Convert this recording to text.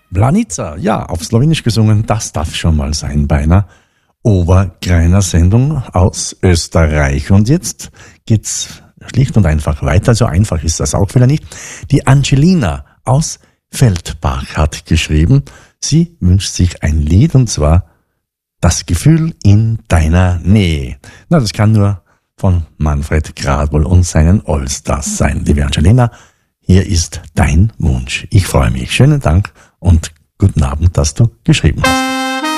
Blanica, ja, auf Slowenisch gesungen, das darf schon mal sein bei einer oberkreiner Sendung aus Österreich. Und jetzt geht's schlicht und einfach weiter, so einfach ist das auch wieder nicht. Die Angelina aus Feldbach hat geschrieben, sie wünscht sich ein Lied und zwar Das Gefühl in deiner Nähe. Na, das kann nur von Manfred Gradwohl und seinen Allstars sein. Liebe Angelina, hier ist dein Wunsch. Ich freue mich. Schönen Dank und guten Abend, dass du geschrieben hast.